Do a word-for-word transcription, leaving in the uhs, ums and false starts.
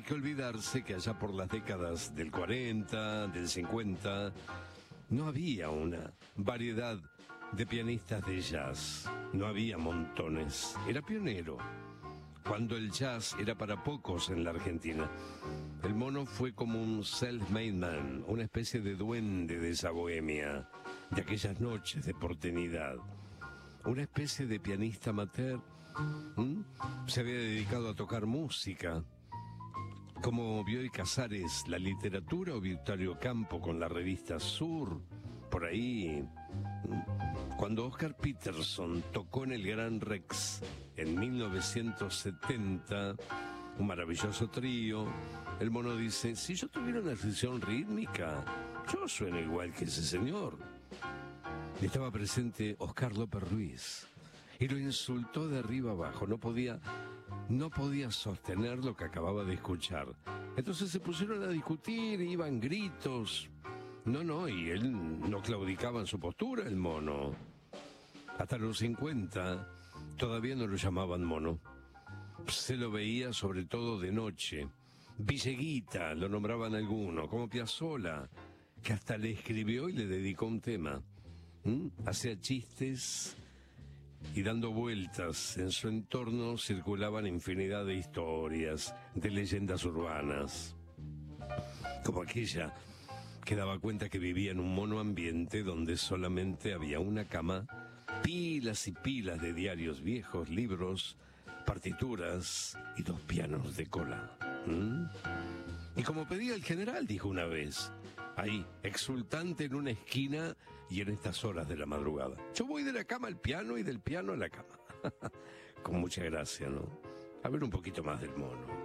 hay que olvidarse que allá por las décadas del cuarenta, del cincuenta, no había una variedad de pianistas de jazz. No había montones. Era pionero. Cuando el jazz era para pocos en la Argentina. El Mono fue como un self-made man, una especie de duende de esa bohemia, de aquellas noches de porteñidad. Una especie de pianista amateur. ¿Mm? Se había dedicado a tocar música. Como Bioy Casares, la literatura, o Victorio Campo con la revista Sur, por ahí. Cuando Oscar Peterson tocó en el Gran Rex en mil novecientos setenta, un maravilloso trío, el Mono dice, si yo tuviera una sesión rítmica, yo sueno igual que ese señor. Y estaba presente Oscar López Ruiz y lo insultó de arriba abajo, no podía... No podía sostener lo que acababa de escuchar. Entonces se pusieron a discutir, iban gritos. No, no, y él no claudicaba en su postura, el Mono. Hasta los cincuenta todavía no lo llamaban Mono. Se lo veía sobre todo de noche. Villeguita lo nombraban algunos, como Piazzolla, que hasta le escribió y le dedicó un tema. ¿Mm? Hacía chistes... y dando vueltas en su entorno circulaban infinidad de historias, de leyendas urbanas. Como aquella que daba cuenta que vivía en un monoambiente donde solamente había una cama, pilas y pilas de diarios viejos, libros, partituras y dos pianos de cola. ¿Mm? Y como pedía el general, dijo una vez, ahí, exultante en una esquina y en estas horas de la madrugada, yo voy de la cama al piano y del piano a la cama. Con mucha gracia, ¿no? A ver un poquito más del Mono.